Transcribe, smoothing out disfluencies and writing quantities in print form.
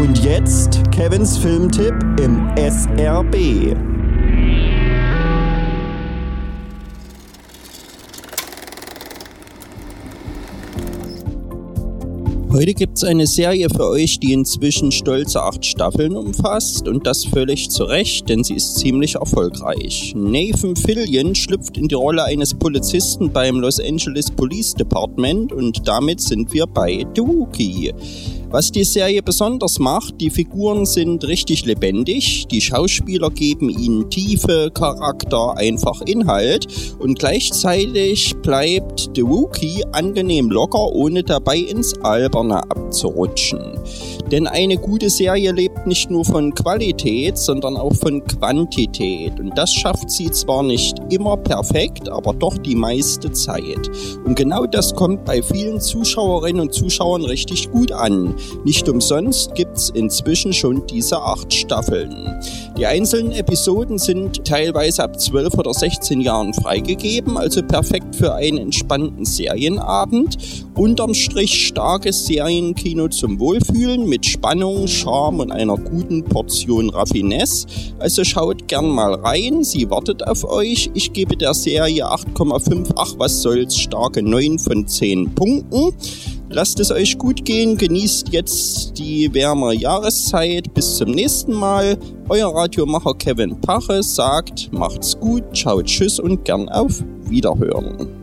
Und jetzt Kevins Filmtipp im SRB. Heute gibt's eine Serie für euch, die inzwischen stolze 8 Staffeln umfasst und das völlig zu Recht, denn sie ist ziemlich erfolgreich. Nathan Fillion schlüpft in die Rolle eines Polizisten beim Los Angeles Police Department und damit sind wir bei The Rookie. Was die Serie besonders macht, die Figuren sind richtig lebendig, die Schauspieler geben ihnen Tiefe, Charakter, einfach Inhalt und gleichzeitig bleibt The Rookie angenehm locker, ohne dabei ins Alberne abzurutschen. Denn eine gute Serie lebt nicht nur von Qualität, sondern auch von Quantität. Und das schafft sie zwar nicht immer perfekt, aber doch die meiste Zeit. Und genau das kommt bei vielen Zuschauerinnen und Zuschauern richtig gut an. Nicht umsonst gibt's inzwischen schon diese 8 Staffeln. Die einzelnen Episoden sind teilweise ab 12 oder 16 Jahren freigegeben, also perfekt für einen entspannten Serienabend. Unterm Strich starkes Serienkino zum Wohlfühlen mit Spannung, Charme und einer guten Portion Raffinesse. Also schaut gern mal rein, sie wartet auf euch. Ich gebe der Serie 8,5, ach was soll's, starke 9 von 10 Punkten. Lasst es euch gut gehen, genießt jetzt die wärmere Jahreszeit. Bis zum nächsten Mal. Euer Radiomacher Kevin Pache sagt, macht's gut, ciao, tschüss und gern auf Wiederhören.